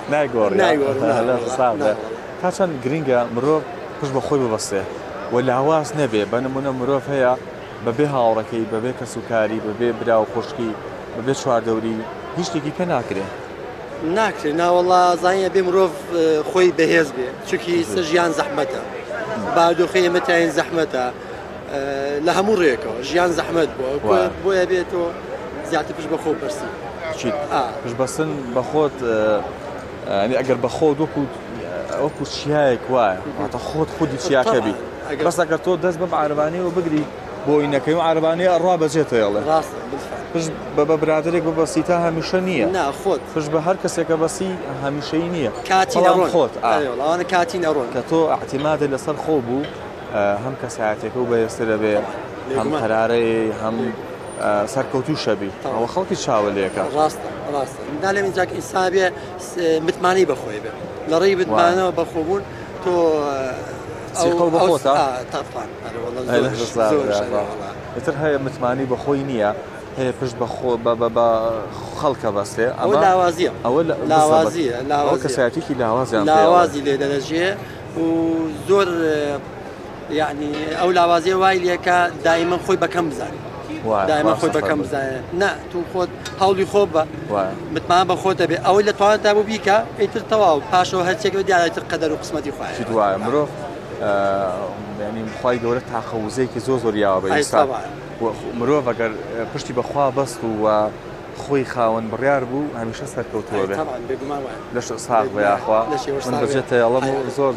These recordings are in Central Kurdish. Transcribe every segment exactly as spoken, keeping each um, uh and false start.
نایگۆڕی نایگۆڕی تا چەند گرینگە مرۆڤ پشت بە خۆی ببەستێ و لە هەواز نەبێ بە نمونە مرۆڤ هەیە بەبێ هاوڕەکەی بەبێ کەسوکاری بەبێ برا و خوشکی بەبێ چواردەوری هیچ شتێکی پێ ناکرێ ناکرێت ناوەڵا زانیە بێ مرۆڤ خۆی بەهێز بێ چونکی سەر ژیان زەحمەتە بادۆخی ئێمەتیان زەحمەتە لە هەموو ڕێکەوە ژیان زەحمەت بووە بۆیە بێتەوە زیاتر پشت بە خۆ بەرسی پشت بەستن بە خۆت ئەگەر بە خۆ وەکو وەکو چیایەک وایە واتە خۆت خودی چیاکە بی بەس ئەگەر تۆ دەست بەم عارەبانەیەوە بگری بۆ ئینەکەی و عارەبانەیە ڕوا بەجێتەوەڵێ پشت بە برادێک ببەستی تا هەمیشە نییە ناخۆت پشت بە هەر کەسێکە بەسی هەمیشەی نییە کاتی خۆت ئەوانە کاتی نەڕۆن کە تۆ احتیمادە لەسەر خۆ بوو هەم کەسایەتێکە و بەێسترە بێ هەم قەرارەی هەم سەرکەوتوو شەبی ئەوە خەڵکی چاوەلێکە ڕاستە ڕاستە دا لێ منجاک ئینسان بێ متمانی بەخۆی بێ لە ڕێی بتمانەوە بەخۆبوون تۆ تر هەیە متمانی بەخۆی نییە هەیە پشت بە خەڵکە بەستێ ئەوە لاوازیە ئەوە لاوازیە کەسایەتێکی لاوازیان لاوازی لێ دەدەژێ و زۆر یعنی ئەو لاوازیە وای لێکە دائیمەن خۆی بەکەم بزانێ دائما خۆی بەکەم بزانێ نه تو خۆت هەوڵی خۆ بە متمان بە خۆتە بێ ئەوەی لە توانێت تا بوو بیکە ئیتر تەواو پاشەوە هەرچێکەوە دیارێتتر قەدەر و قسمەتی خوایە دوایە مرۆڤ ینی خی گەورە تاقەوزەیەکی زۆر زۆر یاوە بە ئینسان مرۆڤ ئەگەر پشتی بەخوا بەست و خۆی خاوەن بڕیار بوو هەمیشە سەرکەوتووە بێ لەش ساق بە یاخوا من بەجێتە ئەڵەم و زۆر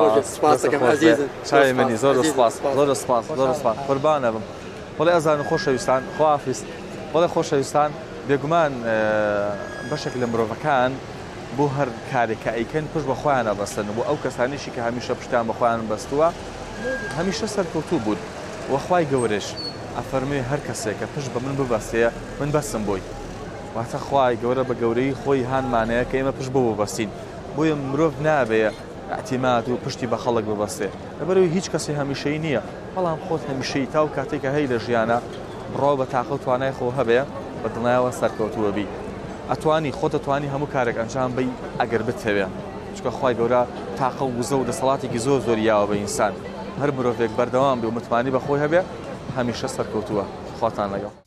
چای منی زۆر سپاس زۆر سپاس زۆر سپاس قوربانە بم بەڵێ ئەزان خۆشەویستان خواحافیز بەڵێ خۆشەویستان بێگومان بەشێک لە مرۆڤەکان بۆ هەر کارێکە ئەیکەن پشت بە خۆیان ئەبەستن بۆ ئەو کەسانیشی کە هەمیشە پشتیان بە خۆیان بەستووە هەمیشە سەرکەوتوو بوون وەخوای گەورەش ئەفەرمێ هەر کەسێکە پشت بە من ببەستەیە من بەسم بۆی واتە خوای گەورە بە گەورەی خۆی هانمانەیە کە ئێمە پشت بۆ ببەستین بۆیە مرۆڤ نابێ اعتیماد و پشتی بە خەڵک ببەستێ لەبەرەوەی هیچ کەسی هەمیشەی نییە بەڵام خۆت هەمیشەی تا و کاتێکە هەی لە ژیانە بڕاو بە تاقە و توانای خۆ هەبێ بە دڵنیاوە سەرکەوتووە بی ئەتوانی خۆت ئەتوانی هەموو کارێک ئەنجام بی ئەگەر بتەوێ چکە خوای گەورە تاقە و وزە و دەسەڵاتێکی زۆر زۆر یاوە بە ئینسان هەر مرۆڤێک بەردەوام بێ و متمانی بە خۆی هەبێ هەمیشە سەرکەوتووە خواتان لەگەڵ